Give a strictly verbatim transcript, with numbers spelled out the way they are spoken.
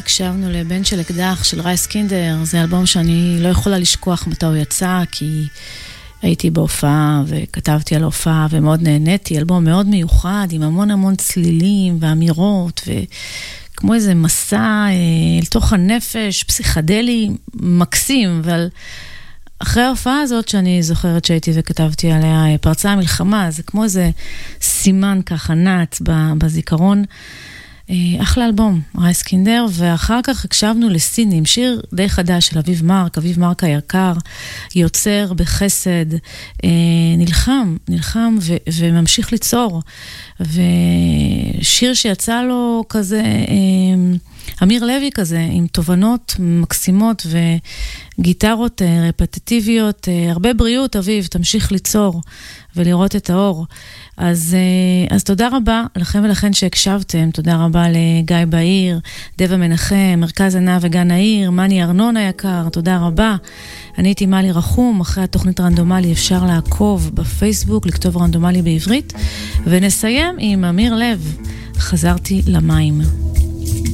הקשבנו לבן של אקדח של רייס קינדר. זה אלבום שאני לא יכולה לשכוח מתי הוא יצא, כי הייתי בהופעה וכתבתי על ההופעה ומאוד נהניתי. אלבום מאוד מיוחד, עם המון המון צלילים ואמירות, וכמו איזה מסע אל תוך הנפש, פסיכדלי מקסים. אבל אחרי ההופעה הזאת, שאני זוכרת שהייתי וכתבתי עליה, פרצה המלחמה, זה כמו איזה סימן ככה נץ בזיכרון. אחלה אלבום, רייס קינדר, ואחר כך הקשבנו לסינים, שיר די חדש של אביב מרק, אביב מרק היקר, יוצר בחסד, נלחם, נלחם ו- וממשיך ליצור, ושיר שיצא לו כזה, אמיר לוי כזה, עם תובנות מקסימות וגיטרות רפטטיביות, הרבה בריאות אביב, תמשיך ליצור ולראות את האור. אז, אז תודה רבה לכם ולכן שהקשבתם, תודה רבה לגיא בעיר, דבא מנחם, מרכז ענה וגן העיר, מני ארנון היקר, תודה רבה. אני הייתי מלי רחום, אחרי התוכנית רנדומלי אפשר לעקוב בפייסבוק, לכתוב רנדומלי בעברית, ונסיים עם אמיר לב, חזרתי למים.